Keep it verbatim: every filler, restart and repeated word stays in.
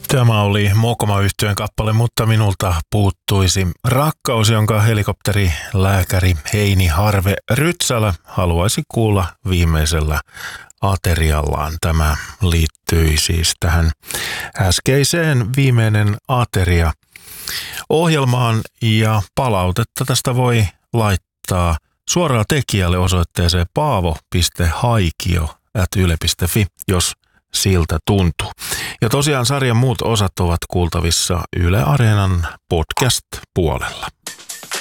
Tämä oli Mokoma-yhtyeen kappale, mutta minulta puuttuisi rakkaus, jonka helikopterilääkäri Heini Harve Rytsälä haluaisi kuulla viimeisellä ateriallaan. Tämä liittyi siis tähän äskeiseen viimeinen ateria ohjelmaan ja palautetta tästä voi laittaa suoraan tekijälle osoitteeseen paavo piste haikio ät yle piste fi, jos siltä tuntuu. Ja tosiaan sarjan muut osat ovat kuultavissa Yle Areenan podcast-puolella.